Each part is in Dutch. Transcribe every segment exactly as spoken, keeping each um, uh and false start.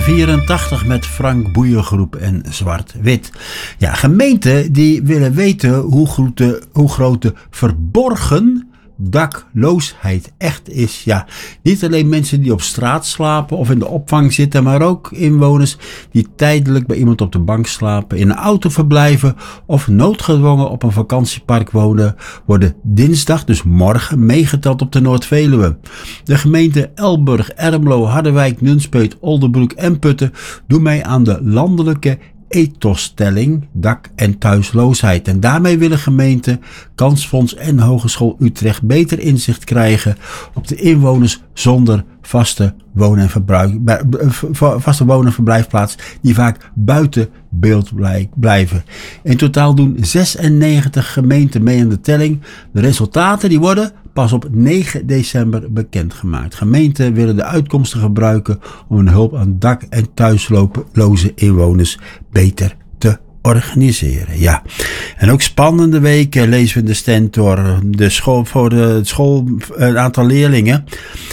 jaren vierentachtig met Frank Boeiengroep en Zwart-Wit. Ja, gemeenten die willen weten hoe groot de, hoe groot de verborgen dakloosheid echt is. Ja, niet alleen mensen die op straat slapen of in de opvang zitten, maar ook inwoners die tijdelijk bij iemand op de bank slapen, in een auto verblijven of noodgedwongen op een vakantiepark wonen, worden dinsdag, dus morgen, meegeteld op de Noord-Veluwe. De gemeenten Elburg, Ermelo, Harderwijk, Nunspeet, Oldenbroek en Putten doen mee aan de landelijke ethostelling dak- en thuisloosheid. En daarmee willen gemeenten, Kansfonds en Hogeschool Utrecht beter inzicht krijgen op de inwoners zonder vaste woon- en, verbruik, vaste woon- en verblijfplaats die vaak buiten beeld blijven. In totaal doen zesennegentig gemeenten mee aan de telling. De resultaten die worden pas op negen december bekendgemaakt. Gemeenten willen de uitkomsten gebruiken om hun hulp aan dak- en thuisloze inwoners beter te organiseren. Ja. En ook spannende weken lezen we in de Stentor. De school voor de school, een aantal leerlingen.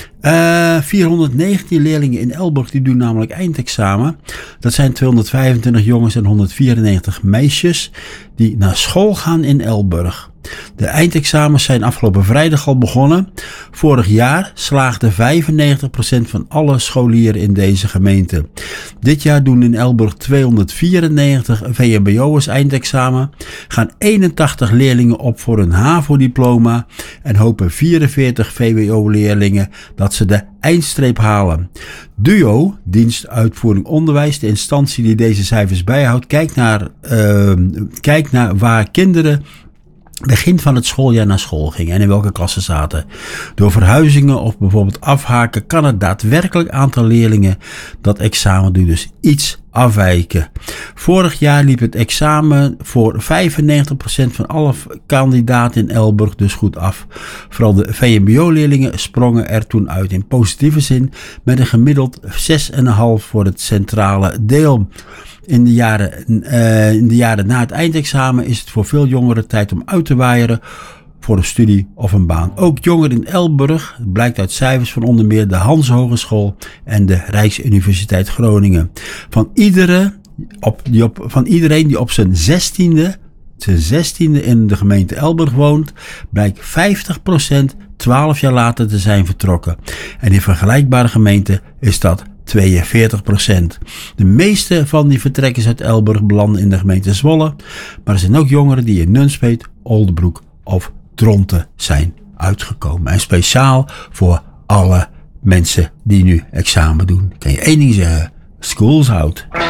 Uh, vierhonderdnegentien leerlingen in Elburg die doen namelijk eindexamen. Dat zijn tweehonderdvijfentwintig jongens en honderdvierennegentig meisjes die naar school gaan in Elburg. De eindexamens zijn afgelopen vrijdag al begonnen. Vorig jaar slaagde vijfennegentig procent van alle scholieren in deze gemeente. Dit jaar doen in Elburg tweehonderdvierennegentig V M B O'ers eindexamen, gaan eenentachtig leerlingen op voor een HAVO-diploma en hopen vierenveertig V W O-leerlingen dat ze de eindstreep halen. DUO, Dienst Uitvoering Onderwijs, de instantie die deze cijfers bijhoudt, kijkt naar, uh, kijkt naar waar kinderen begin van het schooljaar naar school gingen en in welke klassen zaten. Door verhuizingen of bijvoorbeeld afhaken kan het daadwerkelijk aantal leerlingen dat examen doen dus iets afwijken. Vorig jaar liep het examen voor vijfennegentig procent van alle kandidaten in Elburg dus goed af. Vooral de V M B O-leerlingen sprongen er toen uit in positieve zin met een gemiddeld zes komma vijf voor het centrale deel. In de, jaren, uh, in de jaren na het eindexamen is het voor veel jongeren tijd om uit te waaieren voor een studie of een baan. Ook jongeren in Elburg, het blijkt uit cijfers van onder meer de Hans Hogeschool en de Rijksuniversiteit Groningen. Van, iedere, op, die op, van iedereen die op zijn zestiende, zijn zestiende in de gemeente Elburg woont, blijkt vijftig procent twaalf jaar later te zijn vertrokken. En in vergelijkbare gemeenten is dat tweeënveertig procent. De meeste van die vertrekkers uit Elburg belanden in de gemeente Zwolle, maar er zijn ook jongeren die in Nunspeet, Oldenbroek of Dronten zijn uitgekomen. En speciaal voor alle mensen die nu examen doen, kan je één ding zeggen: school's out.